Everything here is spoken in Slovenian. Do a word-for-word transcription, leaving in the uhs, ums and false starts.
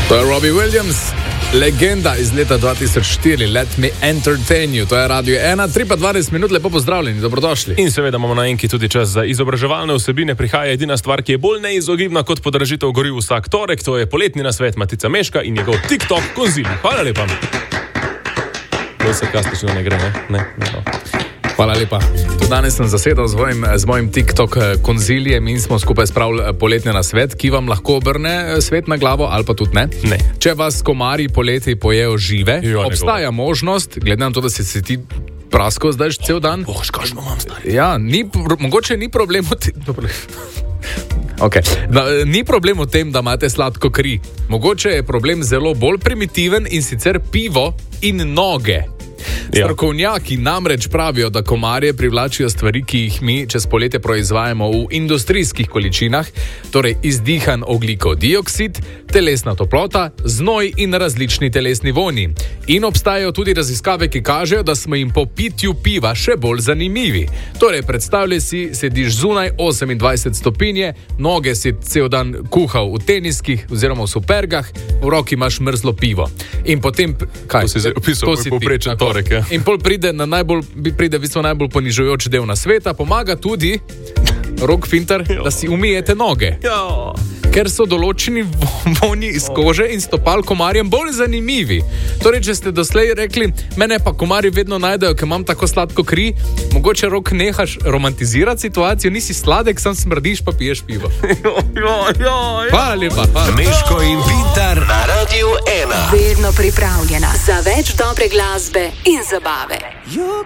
To je Robbie Williams, legenda iz leta dva tisoč štiri, Let Me Entertain You. To je Radio ena, tri pa dvanajst minut, lepo pozdravljeni, dobrodošli. In seveda imamo na enki tudi čas za izobraževalne vsebine. Prihaja edina stvar, ki je bolj neizogibna kot podražitev goriv vsak torek, to je poletni nasvet Matica Meška in njegov TikTok konzil. Hvala lepa. To se kastično ne gre, ne? Ne, ne, no. Hvala lepa. Tudi danes sem zasedal z mojim, z mojim TikTok konzilijem in smo skupaj spravili poletni nasvet, ki vam lahko obrne svet na glavo ali pa tudi ne. Ne. Če vas komarji poleti pojejo žive, Jo, obstaja možnost, glede na to, da si se ti prasko zdaj cel dan. Bož, kažno imam, stari. Ja, ni, mogoče ni problem v tem. Okay. Da, ni problem v tem, da imate sladko kri. Mogoče je problem zelo bolj primitiven in sicer pivo in noge. Strokovnjaki namreč pravijo, da komarje privlačijo stvari, ki jih mi čez poletje proizvajamo v industrijskih količinah, torej izdihan ogljikov dioksid, telesna toplota, znoj in različni telesni vonji. In obstajajo tudi raziskave, ki kažejo, da smo jim po pitju piva še bolj zanimivi. Torej, predstavljaj si, sediš zunaj osemindvajset stopinje, noge si cel dan kuhal v teniskih oziroma v supergah, v roki imaš mrzlo pivo. In potem, kaj? To si zdaj opisal moj povprečen torek, ja. In pol pride na najbolj, pride v bistvu najbolj ponižujoč del na sveta, pomaga tudi rok finter, da si umijete noge. Jo. Ker so določeni vonji iz kože in stopal komarjem bolj zanimivi. Torej, če ste doslej rekli, mene pa komarji vedno najdejo, ker imam tako sladko kri, mogoče rok nehaš romantizirati situacijo, nisi sladek, sam smrdiš pa piješ pivo. Hvala lepa. Meško in Pintar na Radio ena. Vedno pripravljena za več dobre glasbe in zabave. You